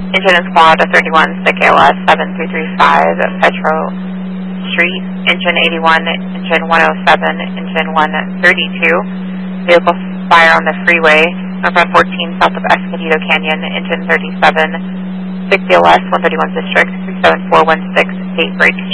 Engine and squad 31, stick ALS 7335, Petro Street, engine 81, engine 107, engine 132. Vehicle fire on the freeway, northbound 14 south of Escondido Canyon, engine 37, stick ALS 131 District 37416, gate bridge